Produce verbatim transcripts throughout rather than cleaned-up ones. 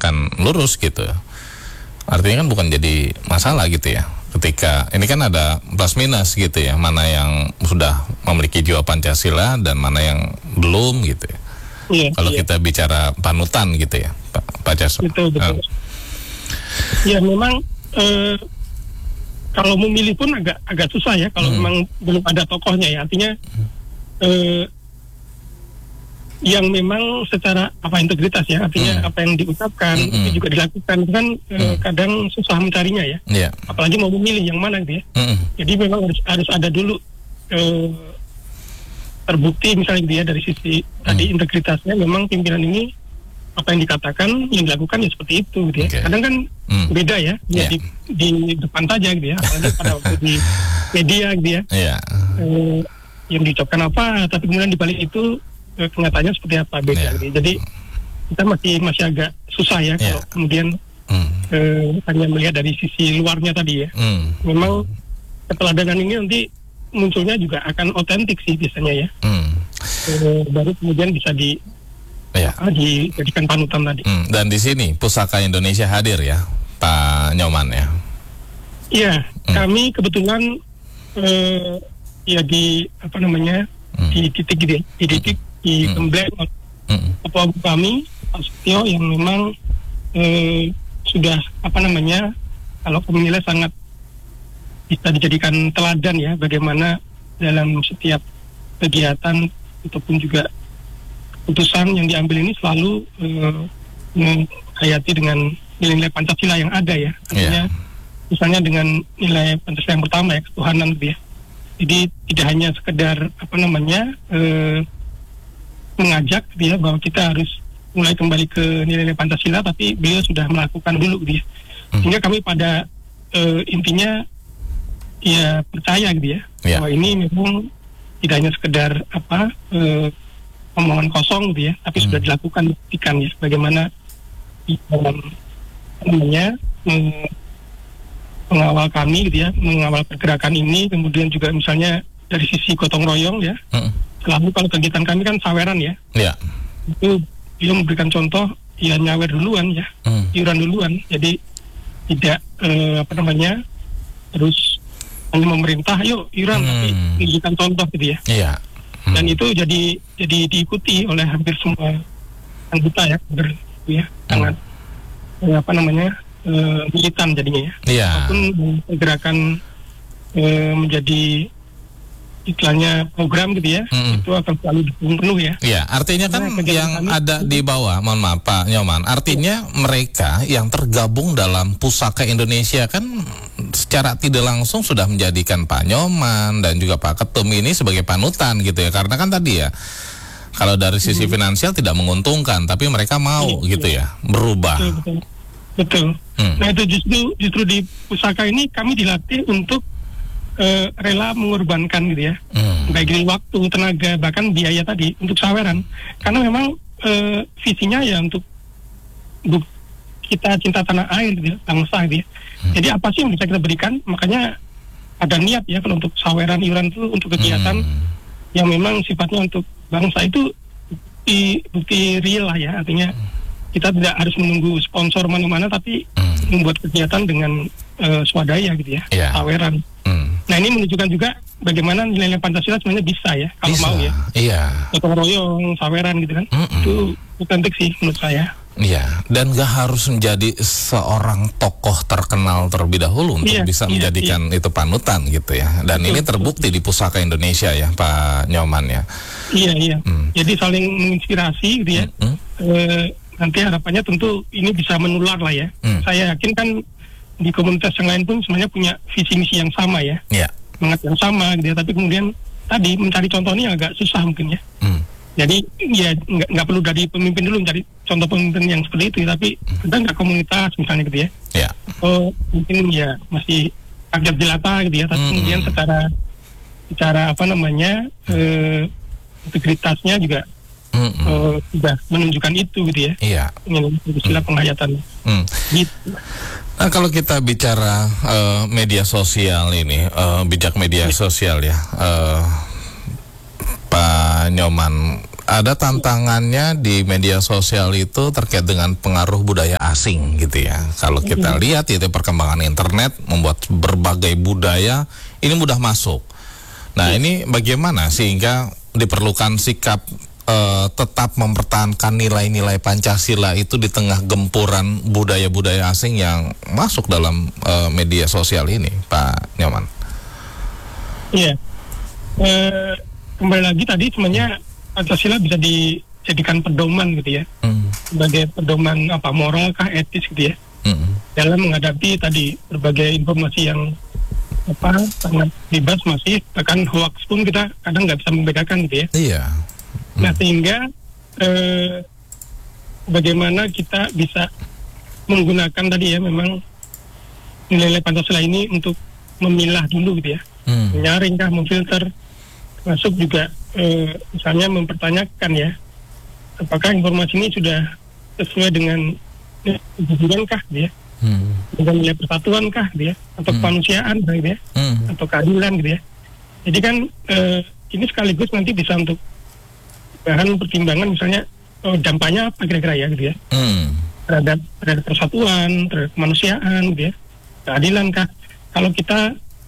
akan lurus gitu. Artinya kan bukan jadi masalah gitu ya. Ketika ini kan ada plus minus gitu ya, mana yang sudah memiliki jiwa Pancasila dan mana yang belum gitu ya. Iya, Kalau iya. kita bicara panutan gitu ya, Pak Pak Caso. Betul, betul. Uh. Ya memang eh, kalau memilih pun agak agak susah ya kalau Hmm. memang belum ada tokohnya ya. Artinya eh, yang memang secara apa integritas ya, artinya Hmm. apa yang diucapkan Hmm. itu juga dilakukan itu kan eh, Hmm. kadang susah mencarinya ya. Iya. Apalagi mau memilih yang mana gitu ya. Mm-mm. Jadi memang harus harus ada dulu eh, terbukti misalnya gitu ya dari sisi tadi integritasnya, memang pimpinan ini apa yang dikatakan yang dilakukan ya seperti itu gitu ya. Oke. Kadang kan Hmm. beda ya, ya Yeah. di, di depan saja gitu ya, apalagi pada waktu di media gitu ya. Iya. Eh, yang diucapkan apa, tapi kemudian di balik itu eh, kenyataannya seperti apa beda Yeah. gitu. Jadi kita masih masih agak susah ya kalau Yeah. kemudian Mm. eh, hanya melihat dari sisi luarnya tadi ya. Mm. Memang keteladanan ini nanti munculnya juga akan otentik sih biasanya ya. Mm. Eh, baru kemudian bisa di Iya. ah, dijadikan panutan tadi. Mm. Dan di sini Pusaka Indonesia hadir ya, Pak Nyoman ya. Iya, Hmm. kami kebetulan eh, ya di apa namanya Hmm. di titik gitu ya, di titik di Hmm. Gembleng Mm. ketua kami Pak Setio yang memang eh, sudah apa namanya kalau kami nilai sangat bisa dijadikan teladan ya bagaimana dalam setiap kegiatan ataupun juga keputusan yang diambil ini selalu eh, menghayati dengan nilai-nilai Pancasila yang ada ya. Artinya misalnya dengan nilai Pancasila yang pertama ya, ketuhanan gitu ya. Jadi tidak hanya sekedar apa namanya eh, mengajak gitu ya bahwa kita harus mulai kembali ke nilai-nilai Pancasila, tapi beliau sudah melakukan dulu gitu ya. Hmm. Sehingga kami pada eh, intinya ya percaya gitu ya, Ya. bahwa ini memang tidak hanya sekedar apa eh, omongan kosong gitu ya, tapi Hmm. sudah dilakukan buktikan ya bagaimana di dalam apa namanya eh, mengawal kami gitu ya, mengawal pergerakan ini, kemudian juga misalnya dari sisi gotong royong ya. Mm. Selalu kalau kegiatan kami kan saweran ya, Iya. itu dia memberikan contoh ya nyawer duluan ya, Mm. iuran duluan, jadi tidak eh, apa namanya terus hanya memerintah yuk iuran, Hmm. tapi memberikan contoh gitu ya. Iya. Mm. Dan itu jadi jadi diikuti oleh hampir semua anggota ya, ber, ya sangat eh, apa namanya eh, militan jadinya ya. Iya. Walaupun pergerakan eh, menjadi istilahnya program gitu ya, Mm. itu akan selalu didukung penuh ya. Iya, artinya kan Karena kegiatan yang kami- ada di bawah, mohon maaf Pak Nyoman, artinya mereka yang tergabung dalam Pusaka Indonesia kan secara tidak langsung sudah menjadikan Pak Nyoman dan juga Pak Ketum ini sebagai panutan gitu ya, karena kan tadi ya, kalau dari sisi finansial tidak menguntungkan, tapi mereka mau Iya, gitu ya, berubah. Betul, betul. Betul. Hmm. Nah itu justru justru di pusaka ini kami dilatih untuk eh, rela mengorbankan gitu ya, Hmm. baik dari waktu, tenaga, bahkan biaya tadi untuk saweran. Karena memang eh, visinya ya untuk untuk kita cinta tanah air gitu ya, bangsa gitu ya. Hmm. Jadi apa sih yang bisa kita berikan? Makanya ada niat ya kalau untuk saweran iuran itu untuk kegiatan Hmm. yang memang sifatnya untuk bangsa itu bukti, bukti real lah ya, artinya kita tidak harus menunggu sponsor mana-mana, tapi Hmm. membuat kegiatan dengan uh, swadaya gitu ya, Iya. saweran. Hmm. Nah ini menunjukkan juga bagaimana nilai-nilai Pancasila sebenarnya bisa ya, kalau Bisa. mau ya, Iya. gotong royong, saweran gitu kan, Mm-mm. itu otentik sih menurut saya. Iya, dan gak harus menjadi seorang tokoh terkenal terlebih dahulu untuk Iya, bisa iya, menjadikan itu panutan gitu ya. Dan Betul, ini terbukti di Pusaka Indonesia ya, Pak Nyoman ya. Iya iya. Hmm. Jadi saling menginspirasi gitu ya. Hmm. Eh, nanti harapannya tentu ini bisa menular lah ya. Hmm. Saya yakin kan di komunitas yang lain pun sebenarnya punya visi misi yang sama ya, Iya. semangat yang sama gitu ya. Tapi kemudian tadi mencari contoh ini agak susah mungkin ya. Hmm. Jadi ya nggak nggak perlu dari pemimpin dulu mencari contoh pemimpin yang seperti itu, tapi kita nggak komunitas misalnya gitu ya. Iya. Oh mungkin ya masih rakyat jelata gitu ya, tapi Hmm. kemudian secara secara apa namanya eh, integritasnya juga Hmm. eh, sudah menunjukkan itu gitu ya. Iya. Dengan istilah penghayatan Hmm. gitu. Nah, kalau kita bicara eh, media sosial ini, eh, bijak media sosial ya, eh, Pak Pak Nyoman. Ada tantangannya di media sosial itu terkait dengan pengaruh budaya asing gitu ya. Kalau kita lihat itu perkembangan internet membuat berbagai budaya ini mudah masuk. Nah ini bagaimana sehingga diperlukan sikap Uh, tetap mempertahankan nilai-nilai Pancasila itu di tengah gempuran budaya-budaya asing yang masuk dalam uh, media sosial ini, Pak Nyoman? Iya, uh, kembali lagi tadi sebenarnya Pancasila bisa dijadikan pedoman gitu ya, mm. sebagai pedoman apa moral kah, etis gitu ya, mm. dalam menghadapi tadi berbagai informasi yang apa sangat bebas masih, bahkan hoax pun kita kadang nggak bisa membedakan gitu ya. Iya. Nah sehingga eh, bagaimana kita bisa menggunakan tadi ya memang nilai-nilai Pancasila ini untuk memilah dulu gitu ya, hmm. menyaring kah, memfilter, masuk juga eh, misalnya mempertanyakan ya apakah informasi ini sudah sesuai dengan kejujuran kah gitu ya, hmm. dengan nilai persatuan kah gitu ya, atau hmm. kemanusiaan gitu ya, hmm. atau keadilan gitu ya. Jadi kan eh, ini sekaligus nanti bisa untuk bahan pertimbangan misalnya oh, dampaknya apa kira-kira ya gitu ya, hmm. terhadap terhadap persatuan, terhadap kemanusiaan gitu ya, keadilan kah. Kalau kita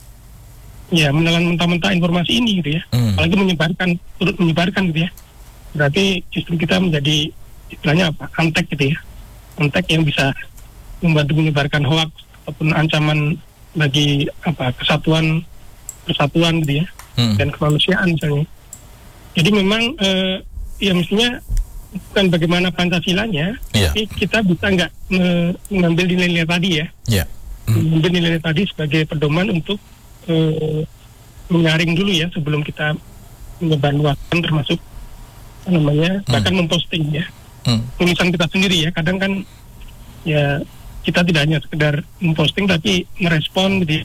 ya menelan mentah-mentah informasi ini gitu ya, hmm. apalagi menyebarkan, turut menyebarkan gitu ya, berarti justru kita menjadi istilahnya apa, antek gitu ya, antek yang bisa membantu menyebarkan hoax ataupun ancaman bagi apa kesatuan, persatuan gitu ya, hmm. dan kemanusiaan misalnya. Jadi memang eh, ya mestinya bukan bagaimana Pancasilanya, yeah. tapi kita bisa nggak me- mengambil nilai-nilai tadi ya, yeah. mm. mengambil nilai-nilai tadi sebagai pedoman untuk eh, menyaring dulu ya sebelum kita menyebarluaskan, termasuk apa namanya mm. bahkan memposting ya mm. tulisan kita sendiri ya. Kadang kan ya kita tidak hanya sekedar memposting tapi merespon gitu ya,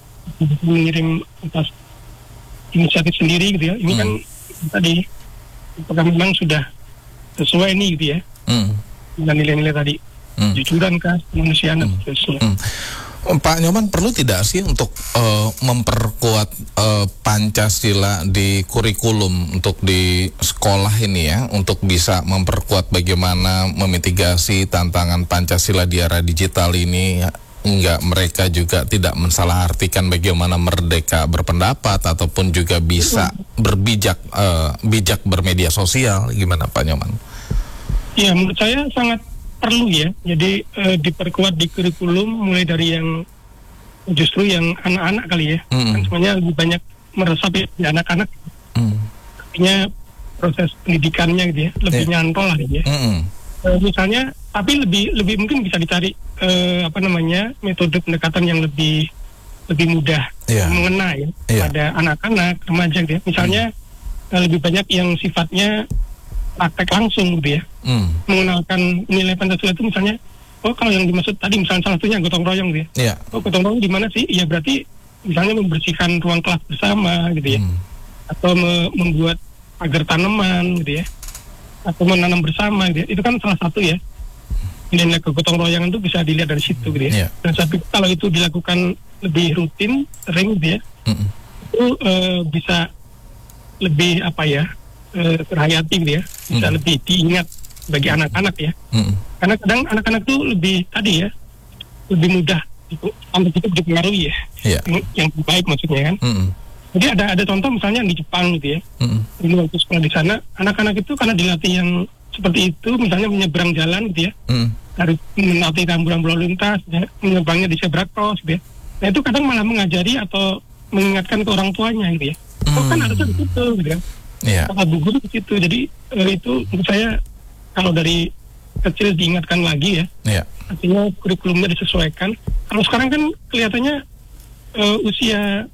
mengirim atas inisiatif sendiri gitu ya. Ini mm. kan tadi apakah memang sudah sesuai nih gitu ya hmm. dengan nilai-nilai tadi hmm. jujuran kah, kemanusiaan dan seterusnya. hmm. Pak Nyoman, perlu tidak sih untuk uh, memperkuat uh, Pancasila di kurikulum untuk di sekolah ini ya, untuk bisa memperkuat bagaimana memitigasi tantangan Pancasila di era digital ini, enggak mereka juga tidak mensalahartikan bagaimana merdeka berpendapat ataupun juga bisa berbijak uh, bijak bermedia sosial, gimana Pak Nyoman? Ya menurut saya sangat perlu ya, jadi uh, diperkuat di kurikulum mulai dari yang justru yang anak-anak kali ya, mm. kan semuanya lebih banyak meresap ya di anak-anak, mm. artinya proses pendidikannya gitu ya, lebih yeah. nyantol lah gitu ya. Mm. Uh, misalnya, tapi lebih lebih mungkin bisa dicari uh, apa namanya metode pendekatan yang lebih lebih mudah yeah. mengena ya yeah. pada anak-anak remaja gitu ya. Misalnya mm. uh, lebih banyak yang sifatnya praktek langsung gitu ya, mm. mengenalkan nilai Pancasila itu misalnya, oh kalau yang dimaksud tadi misalnya salah satunya gotong royong gitu ya, yeah. oh gotong royong di mana sih? Ya berarti misalnya membersihkan ruang kelas bersama gitu ya, mm. atau me- membuat pagar tanaman gitu ya, atau menanam bersama gitu ya. Itu kan salah satu ya nilai kegotong royongan itu bisa dilihat dari situ gitu ya. Yeah. Dan tapi kalau itu dilakukan lebih rutin, sering gitu ya, mm-hmm. itu uh, bisa lebih apa ya uh, terhayati gitu ya, bisa mm-hmm. lebih diingat bagi mm-hmm. anak-anak ya. Mm-hmm. Karena kadang anak-anak tuh lebih tadi ya, lebih mudah itu sampai itu dipengaruhi ya, yeah. yang, yang baik maksudnya kan. Mm-hmm. Jadi ada ada contoh misalnya di Jepang gitu ya, mm-hmm. ini waktu sekolah di sana, anak-anak itu karena dilatih yang seperti itu, misalnya menyeberang jalan gitu ya, mm. harus melatih rambu-rambu lalu lintas, ya, menyeberangnya di zebra cross gitu ya. Nah itu kadang malah mengajari atau mengingatkan ke orang tuanya gitu ya. Mm. Oh kan harusnya di situ gitu kan. Yeah. Kata bu guru di situ. Jadi eh, itu menurut saya kalau dari kecil diingatkan lagi ya, yeah. artinya kurikulumnya disesuaikan. Kalau sekarang kan kelihatannya uh, usia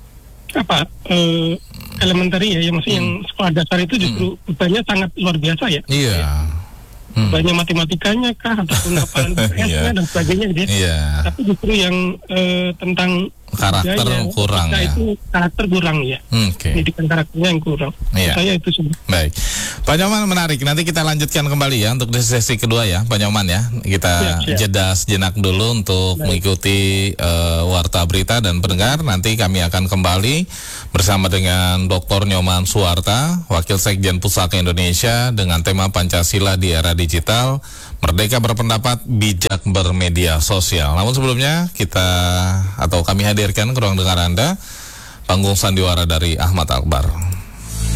apa uh, elementary ya, ya maksudnya hmm. yang sekolah dasar itu justru hmm. bebannya sangat luar biasa ya. Iya. Yeah. Hmm. Banyak matematikanya kah ataupun hafalan B S-nya yeah. dan sebagainya gitu ya. Yeah. Tapi justru yang uh, tentang karakter budaya, kurang etika ya. itu karakter kurang ya. Oke. Pendidikan karakternya yang kurang. Iya. Saya itu sih. Baik, Pak Nyoman, menarik. Nanti kita lanjutkan kembali ya untuk di sesi kedua ya, Pak Nyoman ya. Kita Siap, siap. jeda sejenak dulu untuk Baik. mengikuti eh, warta berita dan pendengar. Nanti kami akan kembali bersama dengan Doktor Nyoman Suwarta, Wakil Sekjen Pusaka Indonesia, dengan tema Pancasila di Era Digital, Merdeka Berpendapat, Bijak Bermedia Sosial. Namun sebelumnya kita atau kami hadirkan ke ruang dengar Anda panggung sandiwara dari Ahmad Akbar.